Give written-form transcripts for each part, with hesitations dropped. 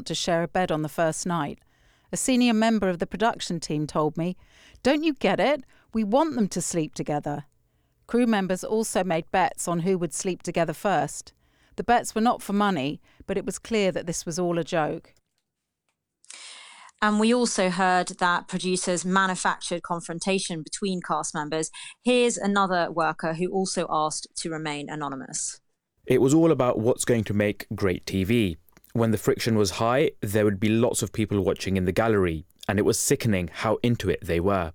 want to share a bed on the first night. A senior member of the production team told me, "Don't you get it? We want them to sleep together." Crew members also made bets on who would sleep together first. The bets were not for money, but it was clear that this was all a joke. And we also heard that producers manufactured confrontation between cast members. Here's another worker who also asked to remain anonymous. It was all about what's going to make great TV. When the friction was high, there would be lots of people watching in the gallery, and it was sickening how into it they were.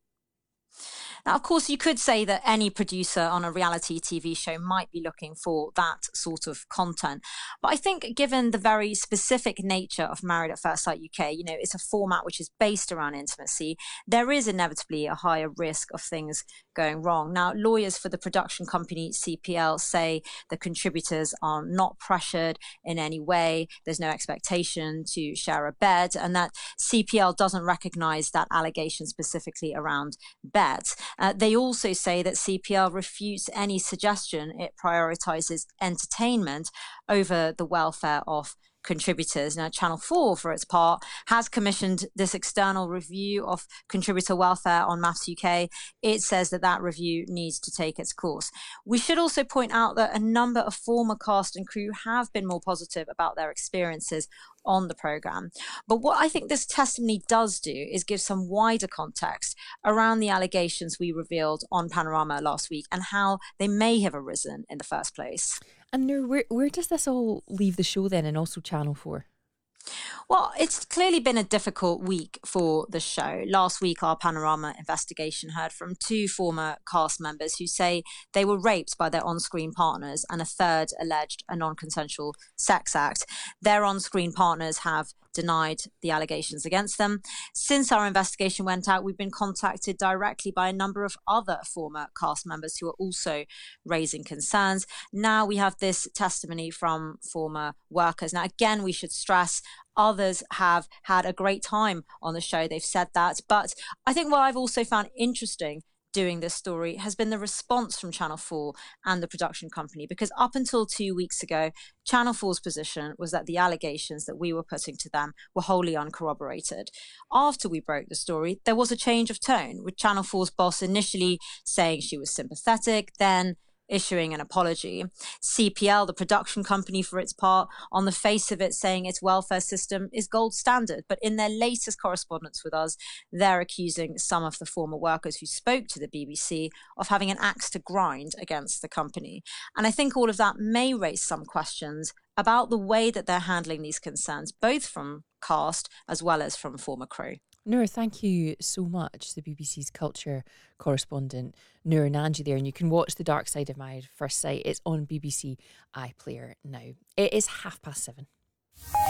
Now, of course, you could say that any producer on a reality TV show might be looking for that sort of content. But I think given the very specific nature of Married at First Sight UK, it's a format which is based around intimacy, there is inevitably a higher risk of things going wrong. Now, lawyers for the production company CPL say the contributors are not pressured in any way. There's no expectation to share a bed, and that CPL doesn't recognise that allegation specifically around beds. They also say that CPL refutes any suggestion it prioritises entertainment over the welfare of contributors. Now, Channel 4, for its part, has commissioned this external review of contributor welfare on MAFS UK. It says that review needs to take its course. We should also point out that a number of former cast and crew have been more positive about their experiences on the programme. But what I think this testimony does do is give some wider context around the allegations we revealed on Panorama last week and how they may have arisen in the first place. And Noor, where does this all leave the show then, and also Channel 4? Well, it's clearly been a difficult week for the show. Last week, our Panorama investigation heard from 2 former cast members who say they were raped by their on-screen partners, and a third alleged a non-consensual sex act. Their on-screen partners have denied the allegations against them. Since our investigation went out, we've been contacted directly by a number of other former cast members who are also raising concerns. Now we have this testimony from former workers. Now, again, we should stress others have had a great time on the show. They've said that. But I think what I've also found interesting doing this story has been the response from Channel 4 and the production company, because up until 2 weeks ago, Channel 4's position was that the allegations that we were putting to them were wholly uncorroborated. After we broke the story, there was a change of tone, with Channel 4's boss initially saying she was sympathetic, then issuing an apology. CPL, the production company, for its part, on the face of it, saying its welfare system is gold standard. But in their latest correspondence with us, they're accusing some of the former workers who spoke to the BBC of having an axe to grind against the company. And I think all of that may raise some questions about the way that they're handling these concerns, both from cast as well as from former crew. Noor, thank you so much, the BBC's culture correspondent, Noor Nanji there. And you can watch The Dark Side of Married at First Sight. It's on BBC iPlayer now. It is 7:30.